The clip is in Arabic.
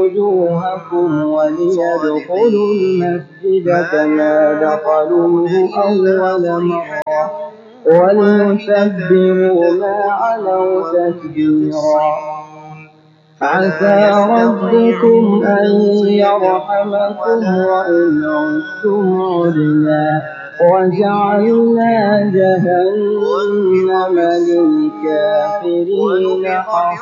وجوهكم وليدخلوا المسجد كما دخلوه أول مرة وليتبروا ما علوا تتبيرا. عسى ربكم أن يرحمكم وإن عدتم عدنا وجعلنا جهنم للكافرين حصيرا.